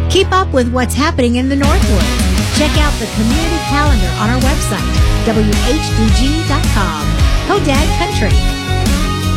Keep up with what's happening in the Northwoods. Check out the community calendar on our website, WHDG.com. Ho Dad Country.